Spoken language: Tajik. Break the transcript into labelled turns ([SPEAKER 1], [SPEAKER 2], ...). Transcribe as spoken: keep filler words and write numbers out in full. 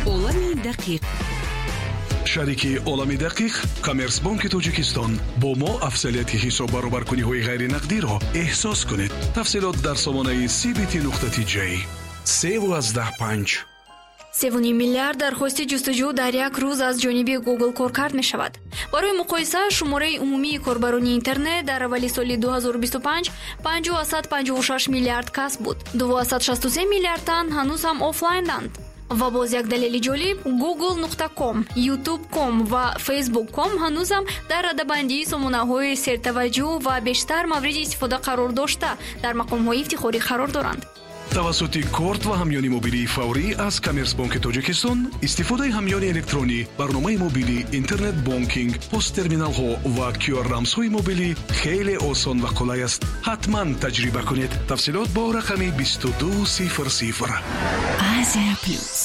[SPEAKER 1] олами дақиқ.
[SPEAKER 2] шарики олами дақиқ Коммерсбанки Тоҷикистон бо мо афзалияти ҳисоб баробаркуниҳои ғайринақдиро эҳсос кунед. тафсилот дар сомонаи си би ти нуқта ти ҷей севаздаҳ панҷ.
[SPEAKER 3] سه میلیارد درخواست جستجو در یک روز از جانب گوگل کار کرد می شود. برای مقایسه شماره عمومی کاربران اینترنت در اول سال دو هزار و بیست و پنج پنجاه و پنجاه و شش میلیارد کس بود. دویست و شصت و سه میلیارد تن هنوز هم آفلاین اند. و باز یک دلیل جالب گوگل نقطه کام، یوتیوب نقطه کام و فیسبوک نقطه کام هنوز هم در رده‌بندی سامانه‌های سرتوجه و بیشتر مورد استفاده قرار داشته در مقام‌های افتخاری قرار دارند.
[SPEAKER 2] توسط کارت و همیانی موبیلی فوری از کامرسبانک تاجیکستان استفاده همیانی الکترونی، برنامه موبیلی، اینترنت بانکینگ، پست ترمینال ها و کیو آر رمز های موبیلی خیلی آسان و قلای است. حتما تجربه کنید. تفصیلات با رقم بیست و دو صفر صفر.
[SPEAKER 1] آسیا پلوس.